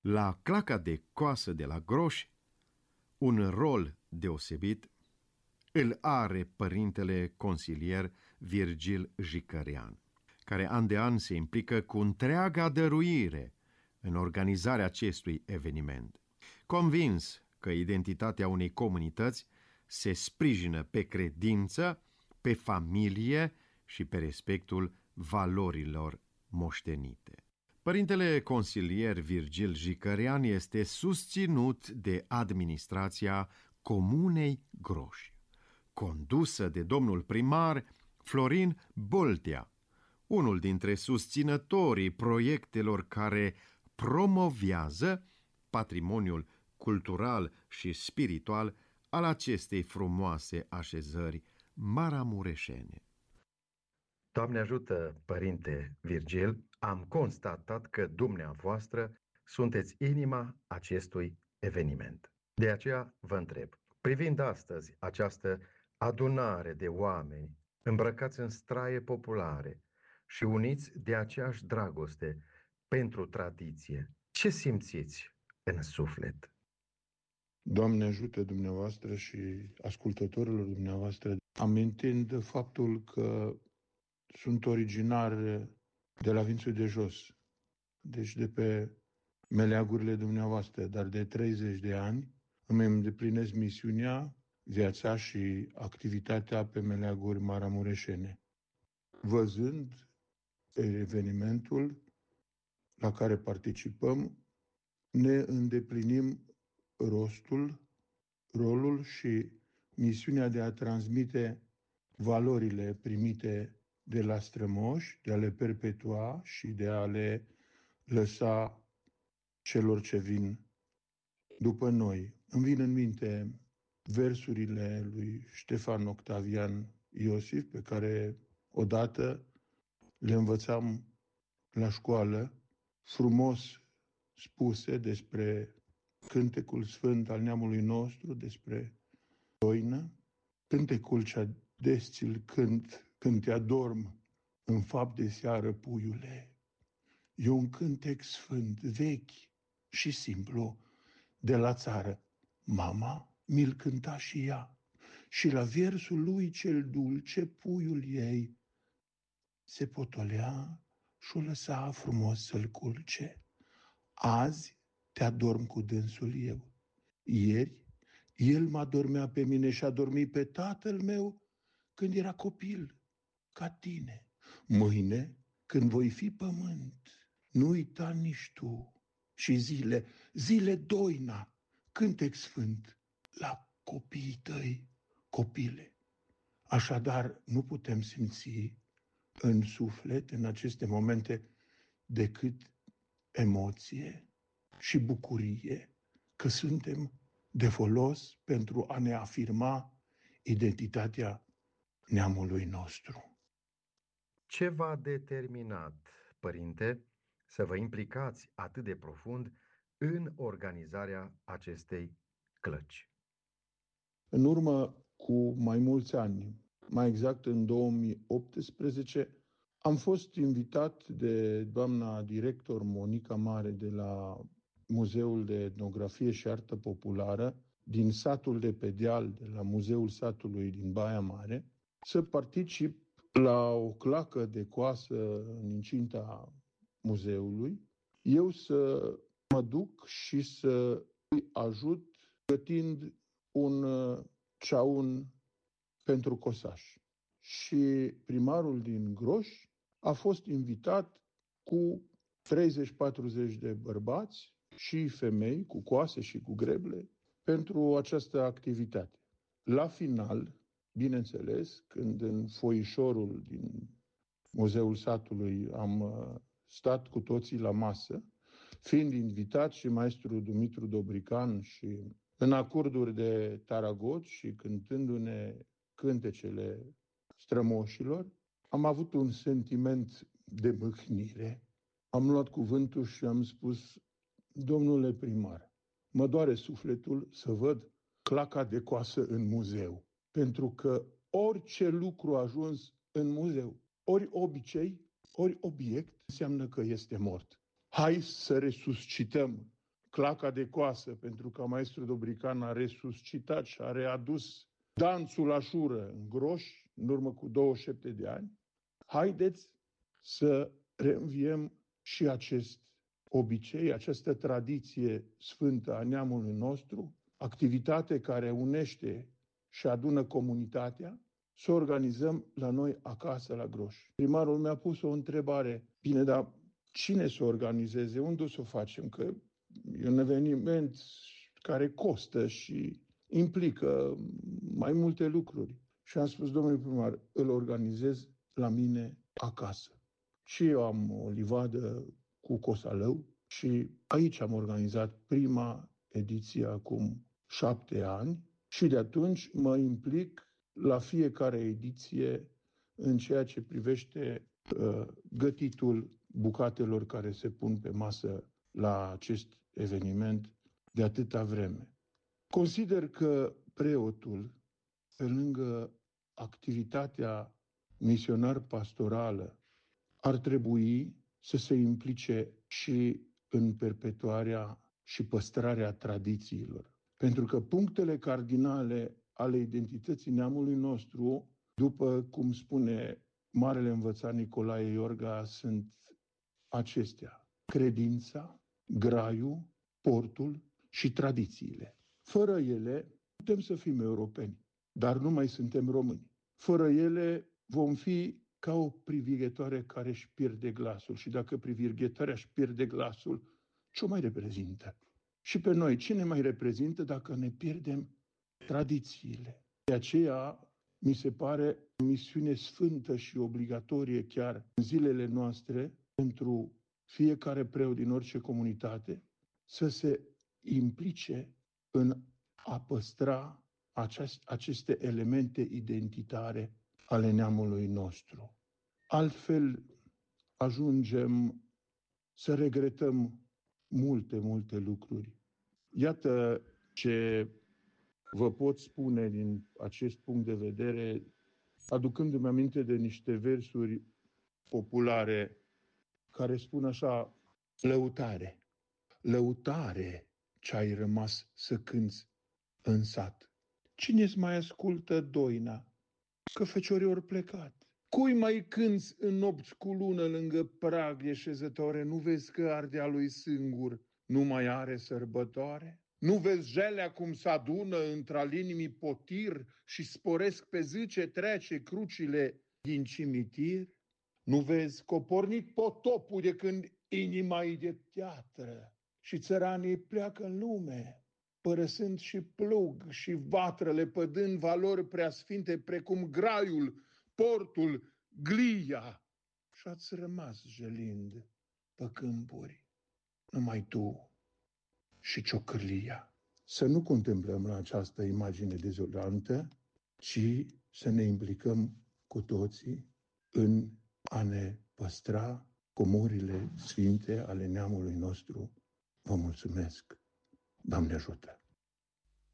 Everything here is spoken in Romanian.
La claca de coasă de la Groși, un rol deosebit îl are părintele consilier Virgil Jicărean, care an de an se implică cu întreaga dăruire în organizarea acestui eveniment. Convins că identitatea unei comunități se sprijină pe credință, pe familie și pe respectul valorilor moștenite. Părintele consilier Virgil Jicărean este susținut de administrația Comunei Groși, condusă de domnul primar Florin Boltea, unul dintre susținătorii proiectelor care promovează patrimoniul cultural și spiritual al acestei frumoase așezări maramureșene. Doamne ajută, Părinte Virgil, am constatat că dumneavoastră sunteți inima acestui eveniment. De aceea vă întreb, privind astăzi această adunare de oameni îmbrăcați în straie populare și uniți de aceeași dragoste pentru tradiție, ce simțiți în suflet? Doamne ajută dumneavoastră și ascultătorilor dumneavoastră, amintind faptul că sunt originar de la Vințul de Jos, deci de pe meleagurile dumneavoastră, dar de 30 de ani îmi îndeplinesc misiunea, viața și activitatea pe meleaguri maramureșene. Văzând evenimentul la care participăm, ne îndeplinim rolul și misiunea de a transmite valorile primite de la strămoși, de a le perpetua și de a le lăsa celor ce vin după noi. Îmi vin în minte versurile lui Ștefan Octavian Iosif, pe care odată le învățam la școală, frumos spuse despre cântecul sfânt al neamului nostru, despre doină, cântecul ce des ți-l cânt când te adorm în fapt de seară, puiule. E un cântec sfânt, vechi și simplu, de la țară. Mama mi-l cânta și ea, și la versul lui cel dulce, puiul ei se potolea și o lăsa frumos să-l culce. Azi te adorm cu dânsul eu. Ieri el mă adormea pe mine și a dormit pe tatăl meu când era copil, ca tine. Mâine, când voi fi pământ, nu uita nici tu. Și zile doina, cântec sfânt la copiii tăi, copile. Așadar, nu putem simți în suflet, în aceste momente, decât emoție și bucurie că suntem de folos pentru a ne afirma identitatea neamului nostru. Ce v-a determinat, Părinte, să vă implicați atât de profund în organizarea acestei clăci? În urmă cu mai mulți ani, mai exact în 2018, am fost invitat de doamna director Monica Mare de la Muzeul de Etnografie și Artă Populară din satul de pe deal, de la Muzeul Satului din Baia Mare, să particip la o clacă de coasă în incinta muzeului, eu să mă duc și să îi ajut gătind un ceaun pentru cosaș. Și primarul din Groși a fost invitat cu 30-40 de bărbați și femei, cu coase și cu greble, pentru această activitate. La final, bineînțeles, când în foișorul din Muzeul Satului am stat cu toții la masă, fiind invitat și maestru Dumitru Dobrican și în acorduri de taragot și cântându-ne cântecele strămoșilor, am avut un sentiment de mâhnire. Am luat cuvântul și am spus: domnule primar, mă doare sufletul să văd claca de coasă în muzeu, pentru că orice lucru a ajuns în muzeu, ori obicei, ori obiect, înseamnă că este mort. Hai să resuscităm claca de coasă, pentru că maestru Dobrican a resuscitat și a readus danțul la șură în Groș, în urmă cu 27 de ani, haideți să reînviem și acest obicei, această tradiție sfântă a neamului nostru, activitate care unește și adună comunitatea, să organizăm la noi acasă la Groș. Primarul mi-a pus o întrebare. Bine, dar cine să organizeze? Unde o să o facem? Că e un eveniment care costă și implică mai multe lucruri. Și am spus, domnule primar, îl organizez la mine acasă. Și eu am o livadă cu Cosalău și aici am organizat prima ediție acum 7 ani și de atunci mă implic la fiecare ediție în ceea ce privește gătitul bucatelor care se pun pe masă la acest eveniment de atâta vreme. Consider că preotul, pe lângă activitatea misionar-pastorală, ar trebui să se implice și în perpetuarea și păstrarea tradițiilor. Pentru că punctele cardinale ale identității neamului nostru, după cum spune marele învățat Nicolae Iorga, sunt acestea: credința, graiul, portul și tradițiile. Fără ele putem să fim europeni, dar nu mai suntem români. Fără ele vom fi ca o privighetoare care își pierde glasul. Și dacă privighetoarea își pierde glasul, ce mai reprezintă? Și pe noi, ce ne mai reprezintă dacă ne pierdem tradițiile? De aceea, mi se pare o misiune sfântă și obligatorie chiar în zilele noastre pentru fiecare preot din orice comunitate să se implice în a păstra aceste elemente identitare ale neamului nostru. Altfel ajungem să regretăm multe lucruri. Iată ce vă pot spune din acest punct de vedere, aducându-mi aminte de niște versuri populare care spun așa: lăutare, lăutare ce-ai rămas să cânți în sat. Cine-ți mai ascultă doina? Că feciorii ori plecat. Cui mai cânți în nopți cu lună lângă prag de șezătoare? Nu vezi că ardea lui singur nu mai are sărbătoare? Nu vezi jelea cum s-adună între-al inimii potir și sporesc pe zi ce trece crucile din cimitir? Nu vezi că-o pornit potopul de când inima-i de piatră și țăranii pleacă în lume, părăsând și plug și vatră, lepădând valori preasfinte precum graiul, portul, glia, și ați rămas jelind pe câmpuri, numai tu și ciocârlia. Să nu contemplăm la această imagine dezolantă, ci să ne implicăm cu toții în a ne păstra comorile sfinte ale neamului nostru. Vă mulțumesc. Doamne ajută!